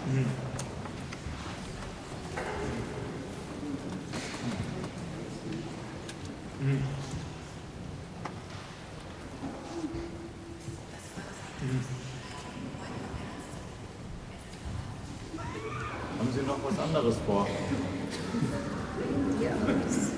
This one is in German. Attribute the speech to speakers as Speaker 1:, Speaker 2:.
Speaker 1: Mhm. Mhm. Mhm.
Speaker 2: Haben Sie noch was anderes vor?
Speaker 3: Ja.